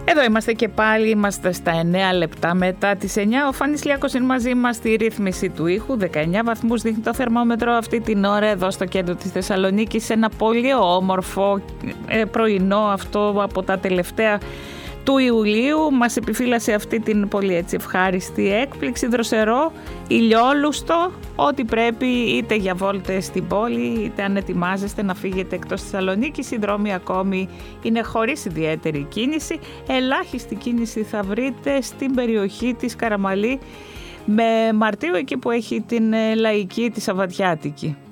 Εδώ είμαστε και πάλι, είμαστε στα 9 λεπτά μετά τις 9. Ο Φάνης Λιάκος είναι μαζί μας στη ρύθμιση του ήχου. 19 βαθμούς δείχνει το θερμόμετρο αυτή την ώρα εδώ στο κέντρο της Θεσσαλονίκης. Σε ένα πολύ όμορφο πρωινό αυτό από τα τελευταία του Ιουλίου. Μας επιφύλασε αυτή την πολύ έτσι ευχάριστη έκπληξη, δροσερό, ηλιόλουστο, ό,τι πρέπει, είτε για βόλτες στην πόλη, είτε αν ετοιμάζεστε να φύγετε εκτός Θεσσαλονίκης. Οι δρόμοι ακόμη είναι χωρίς ιδιαίτερη κίνηση. Ελάχιστη κίνηση θα βρείτε στην περιοχή της Καραμαλή με Μαρτίου, εκεί που έχει την λαϊκή, τη Σαββατιάτικη.